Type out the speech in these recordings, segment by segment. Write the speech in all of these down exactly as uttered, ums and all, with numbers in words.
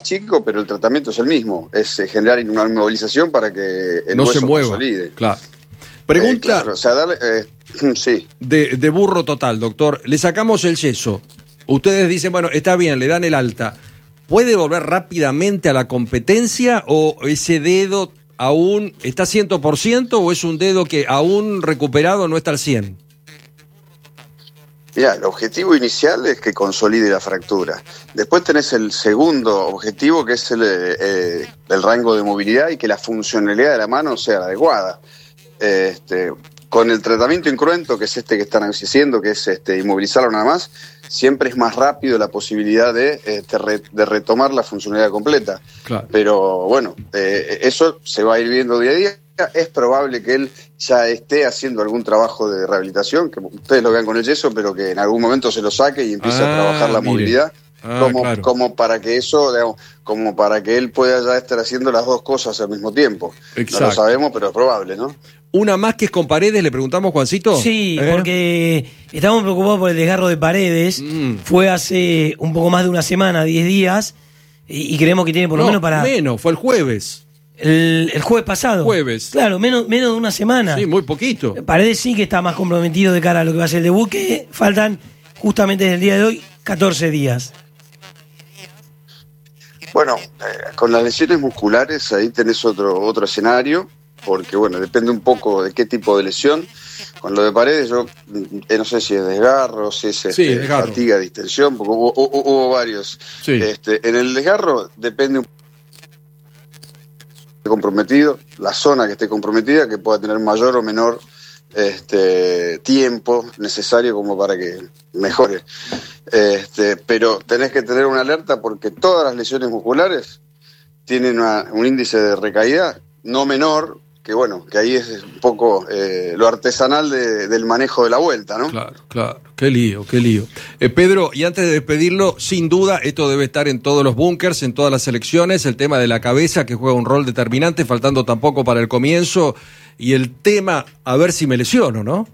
chico, pero el tratamiento es el mismo, es eh, generar una inmovilización para que el no hueso se mueva. consolide. Claro. Pregunta Eh, claro, o sea, darle, eh, sí. de, de burro total, doctor. Le sacamos el yeso. Ustedes dicen, bueno, está bien, le dan el alta. ¿Puede volver rápidamente a la competencia o ese dedo aún está cien por ciento o es un dedo que aún recuperado no está al cien? Mirá, el objetivo inicial es que consolide la fractura. Después tenés el segundo objetivo, que es el, eh, el rango de movilidad y que la funcionalidad de la mano sea la adecuada. Este, con el tratamiento incruento, que es este que están haciendo, que es este, inmovilizarlo nada más, siempre es más rápido la posibilidad de, este, re, de retomar la funcionalidad completa. Claro. Pero bueno, eh, eso se va a ir viendo día a día. Es probable que él ya esté haciendo algún trabajo de rehabilitación, que ustedes lo vean con el yeso, pero que en algún momento se lo saque y empiece ah, a trabajar la mire. movilidad, ah, como, claro. como para que eso, digamos, como para que él pueda ya estar haciendo las dos cosas al mismo tiempo. Exacto. No lo sabemos, pero es probable, ¿no? Una más que es con Paredes, le preguntamos, Juancito. Sí, ¿Eh? porque estamos preocupados por el desgarro de Paredes. Mm. Fue hace un poco más de una semana, diez días, y, y creemos que tiene por lo no, menos para... menos, fue el jueves. El, el jueves pasado. Jueves. Claro, menos, menos de una semana. Sí, muy poquito. Paredes sí que está más comprometido de cara a lo que va a ser el debut, que faltan justamente desde el día de hoy catorce días. Bueno, eh, con las lesiones musculares ahí tenés otro, otro escenario, porque bueno, depende un poco de qué tipo de lesión. Con lo de Paredes yo eh, no sé si es desgarro, si es este, sí, desgarro. fatiga, distensión, porque hubo, hubo, hubo varios. Sí. Este, en el desgarro depende un poco comprometido, la zona que esté comprometida, que pueda tener mayor o menor este, tiempo necesario como para que mejore. Este, pero tenés que tener una alerta porque todas las lesiones musculares tienen una, un índice de recaída no menor, que bueno, que ahí es un poco eh, lo artesanal de, del manejo de la vuelta, ¿no? Claro, claro, qué lío, qué lío. Eh, Pedro, y antes de despedirlo, sin duda, esto debe estar en todos los búnkers, en todas las selecciones, el tema de la cabeza que juega un rol determinante, faltando tampoco para el comienzo, y el tema, a ver si me lesiono, ¿no?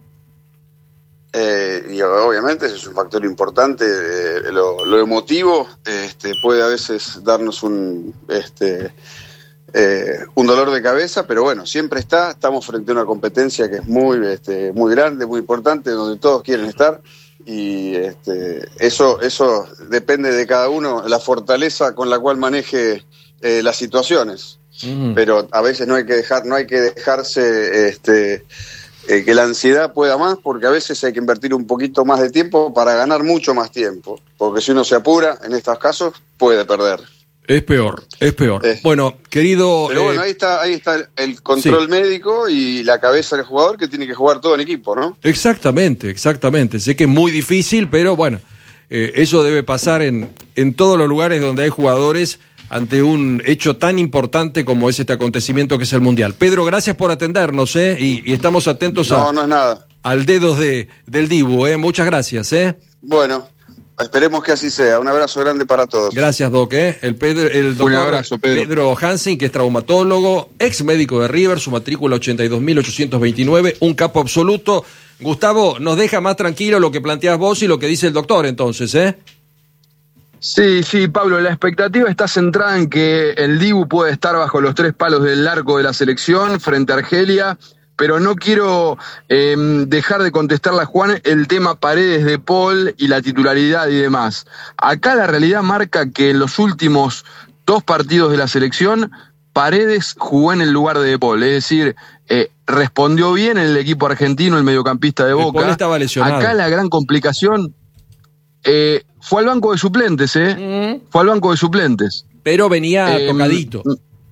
Eh, y obviamente ese es un factor importante, eh, lo, lo emotivo este, puede a veces darnos un... Este, Eh, un dolor de cabeza, pero bueno, siempre está, estamos frente a una competencia que es muy, este, muy grande, muy importante, donde todos quieren estar y este, eso, eso depende de cada uno, la fortaleza con la cual maneje eh, las situaciones, mm. pero a veces no hay que dejar, no hay que dejarse este, eh, que la ansiedad pueda más, porque a veces hay que invertir un poquito más de tiempo para ganar mucho más tiempo, porque si uno se apura, en estos casos, puede perder. Es peor, es peor. Eh, bueno, querido... Pero bueno, eh, ahí está ahí está el, el control sí. médico y la cabeza del jugador que tiene que jugar todo en equipo, ¿no? Exactamente, exactamente. Sé que es muy difícil, pero bueno, eh, eso debe pasar en, en todos los lugares donde hay jugadores ante un hecho tan importante como es este acontecimiento que es el Mundial. Pedro, gracias por atendernos, ¿eh? Y, y estamos atentos no, a, no es nada. al dedo de, del Dibu, ¿eh? Muchas gracias, ¿eh? Bueno. Esperemos que así sea. Un abrazo grande para todos. Gracias, Doc. ¿eh? El, Pedro, el doctor Un abrazo, Pedro. Pedro Hansen, que es traumatólogo, ex médico de River, su matrícula ochenta y dos mil ochocientos veintinueve, un capo absoluto. Gustavo, nos deja más tranquilo lo que planteás vos y lo que dice el doctor, entonces, ¿eh? Sí, sí, Pablo, la expectativa está centrada en que el Dibu puede estar bajo los tres palos del arco de la selección frente a Argelia, pero no quiero eh, dejar de contestarle a Juan el tema Paredes de Paul y la titularidad y demás. Acá la realidad marca que en los últimos dos partidos de la selección, Paredes jugó en el lugar de De Paul, es decir, eh, respondió bien en el equipo argentino, el mediocampista de Boca. De Paul estaba lesionado. Acá la gran complicación eh, fue al banco de suplentes, ¿eh? Mm. Fue al banco de suplentes. Pero venía eh, tocadito.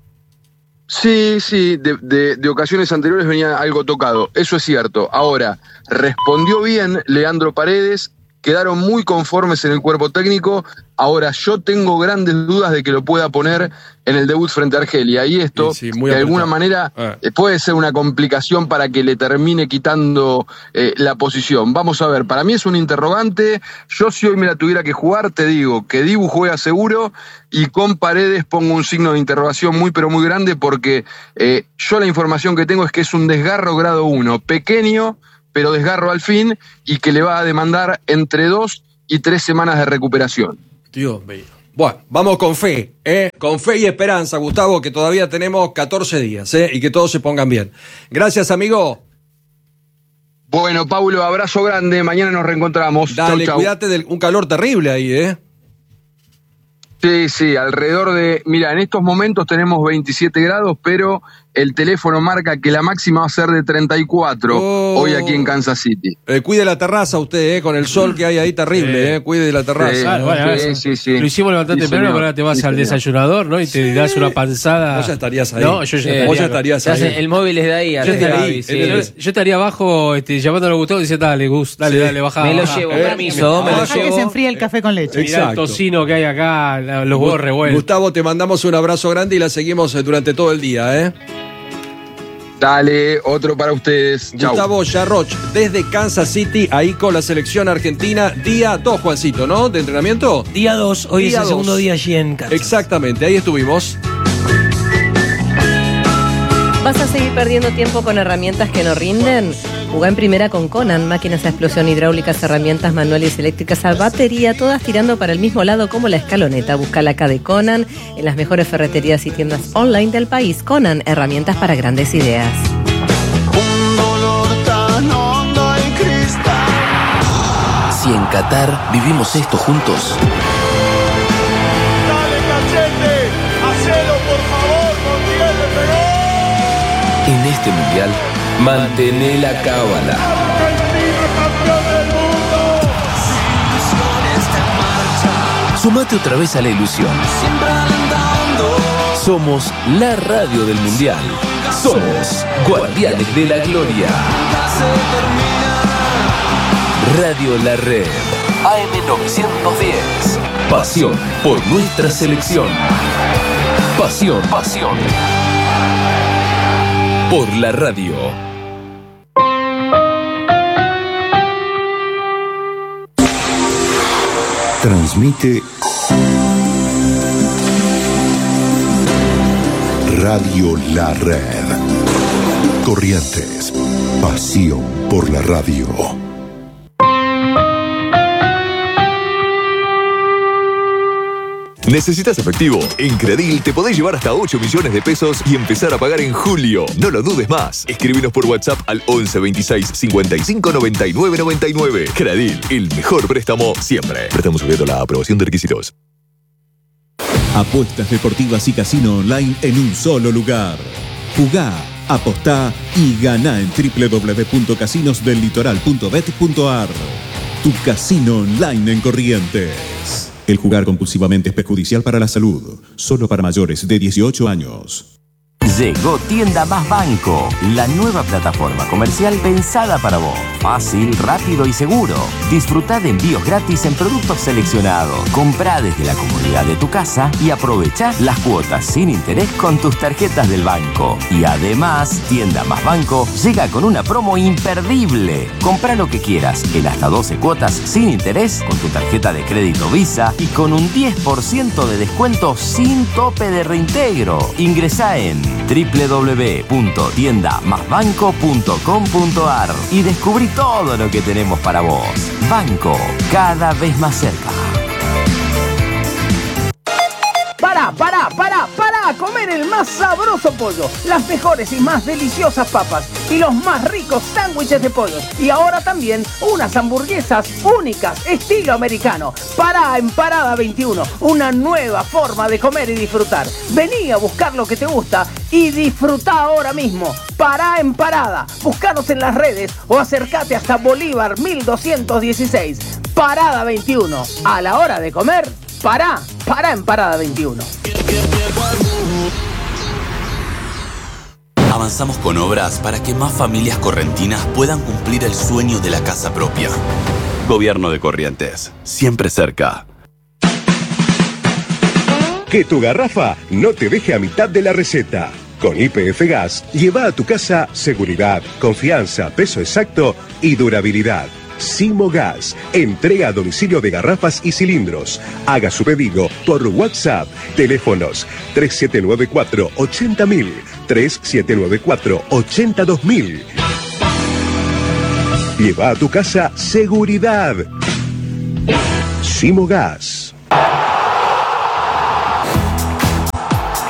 Sí, sí, de, de, de ocasiones anteriores venía algo tocado, eso es cierto. Ahora, respondió bien Leandro Paredes, quedaron muy conformes en el cuerpo técnico. Ahora, yo tengo grandes dudas de que lo pueda poner en el debut frente a Argelia. Y esto, sí, sí, de alguna manera, ah. eh, puede ser una complicación para que le termine quitando eh, la posición. Vamos a ver, para mí es un interrogante. Yo, si hoy me la tuviera que jugar, te digo que Dibu juega seguro y con Paredes pongo un signo de interrogación muy, pero muy grande porque eh, yo la información que tengo es que es un desgarro grado uno, pequeño, pero desgarro al fin, y que le va a demandar entre dos y tres semanas de recuperación. Dios mío. Bueno, vamos con fe, ¿eh? Con fe y esperanza, Gustavo, que todavía tenemos catorce días, ¿eh? Y que todos se pongan bien. Gracias, amigo. Bueno, Paulo, abrazo grande. Mañana nos reencontramos. Dale, chau, chau. cuídate de un calor terrible ahí, ¿eh? Sí, sí, alrededor de... Mira, en estos momentos tenemos veintisiete grados, pero el teléfono marca que la máxima va a ser de treinta y cuatro Oh. hoy aquí en Kansas City. Eh, cuide la terraza usted, ¿eh? Con el sol que hay ahí terrible, Sí. ¿eh? Cuide la terraza. Sí. Claro, bueno, Sí, ahora- sí, sí. Lo hicimos levantar Sí, temprano, señor. pero ahora te vas Sí, al señor. desayunador, ¿no? Y te das una panzada. Vos ya estarías ahí. No, yo ya Eh, estaría. Vos ya estarías Se hace- ahí. el móvil es de ahí, Yo hace estaría Gaby, ahí, sí. en el- Yo, yo estaría abajo este, llamándolo a Gustavo y diciendo, dale, Gus, dale, Sí. dale, baja. Me lo baja. llevo, Eh, permiso, me lo Deja que se llevo. enfríe el café con leche. Mirá el Exacto. tocino que hay acá, la- los huevos revueltos. Gustavo, te mandamos un abrazo grande y la seguimos eh, durante todo el día, ¿eh? Dale, otro para ustedes. Chau. Gustavo Yarroch, desde Kansas City, ahí con la selección argentina. Día dos, Juancito, ¿no? ¿De entrenamiento? Día dos, hoy Día es el segundo dos. día allí en Kansas. Exactamente, ahí estuvimos. ¿Vas a seguir perdiendo tiempo con herramientas que no rinden? Jugá en primera con Conan, máquinas a explosión hidráulicas, herramientas manuales y eléctricas a batería, todas tirando para el mismo lado como la escaloneta. Busca la K de Conan en las mejores ferreterías y tiendas online del país. Conan, herramientas para grandes ideas. Si en Qatar vivimos esto juntos, en este mundial, mantené la cábala. Sumate otra vez a la ilusión. Somos la radio del mundial. Somos Guardianes de la Gloria. Radio La Red. A M novecientos diez. Pasión por nuestra selección. Pasión, pasión. Por la radio. Transmite Radio La Red. Corrientes. Pasión por la radio. ¿Necesitas efectivo? En Credil te podés llevar hasta ocho millones de pesos y empezar a pagar en julio. No lo dudes más. Escríbenos por WhatsApp al once veintiséis cincuenta y cinco noventa y nueve noventa y nueve. Credil, el mejor préstamo siempre. Préstamo sujeto a la aprobación de requisitos. Apuestas deportivas y casino online en un solo lugar. Jugá, apostá y ganá en doble u doble u doble u punto casinos del litoral punto bet punto a r. Tu casino online en Corrientes. El jugar compulsivamente es perjudicial para la salud. Solo para mayores de dieciocho años. Llegó Tienda Más Banco, la nueva plataforma comercial pensada para vos. Fácil, rápido y seguro. Disfrutá de envíos gratis en productos seleccionados. Comprá desde la comodidad de tu casa y aprovechá las cuotas sin interés con tus tarjetas del banco. Y además, Tienda Más Banco llega con una promo imperdible. Comprá lo que quieras en hasta doce cuotas sin interés con tu tarjeta de crédito Visa y con un diez por ciento de descuento sin tope de reintegro. Ingresá en doble u doble u doble u punto tienda más banco punto com punto a r y descubrí todo lo que tenemos para vos. Banco, cada vez más cerca. Para, para, para, para a comer el más sabroso pollo, las mejores y más deliciosas papas y los más ricos sándwiches de pollo. Y ahora también unas hamburguesas únicas, estilo americano. Para en Parada veintiuno, una nueva forma de comer y disfrutar. Vení a buscar lo que te gusta y disfruta ahora mismo. Pará en Parada, búscanos en las redes o acércate hasta Bolívar mil doscientos dieciséis. Parada veintiuno, a la hora de comer, pará, pará en Parada veintiuno. Avanzamos con obras para que más familias correntinas puedan cumplir el sueño de la casa propia. Gobierno de Corrientes, siempre cerca. Que tu garrafa no te deje a mitad de la receta. Con Y P F Gas, lleva a tu casa seguridad, confianza, peso exacto y durabilidad. Simo Gas, entrega a domicilio de garrafas y cilindros. Haga su pedido por WhatsApp. Teléfonos tres siete nueve cuatro ochenta mil, tres siete nueve cuatro ochenta dos mil. Lleva a tu casa seguridad. Simo Gas.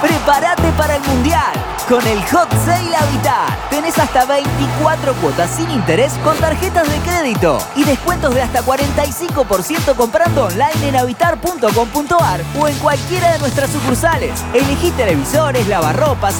Prepárate para el Mundial con el Hot Sale Habitat. Tenés hasta veinticuatro cuotas sin interés con tarjetas de crédito y descuentos de hasta cuarenta y cinco por ciento comprando online en habitar punto com punto ar o en cualquiera de nuestras sucursales. Elegí televisores, lavarropas,